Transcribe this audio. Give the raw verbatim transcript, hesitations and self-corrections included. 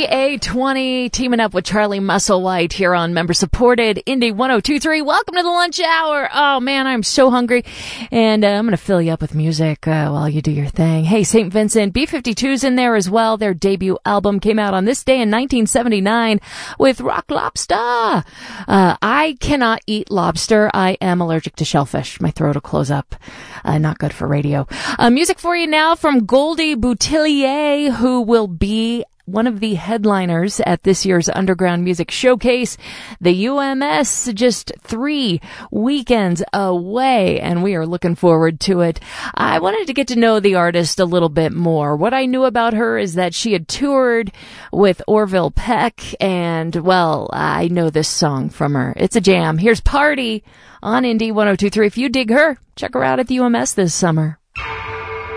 A twenty teaming up with Charlie Musselwhite here on member-supported Indie one oh two point three. Welcome to the lunch hour. Oh, man, I'm so hungry. And uh, I'm going to fill you up with music uh, while you do your thing. Hey, Saint Vincent, B fifty-two's in there as well. Their debut album came out on this day in nineteen seventy-nine with Rock Lobster. Uh, I cannot eat lobster. I am allergic to shellfish. My throat will close up. Uh, not good for radio. Uh, music for you now from Goldie Boutillier, who will be one of the headliners at this year's Underground Music Showcase. The U M S just three weekends away, and we are looking forward to it. I wanted to get to know the artist a little bit more. What I knew about her is that she had toured with Orville Peck, and, well, I know this song from her. It's a jam. Here's Party on Indie one oh two point three. If you dig her, check her out at the U M S this summer.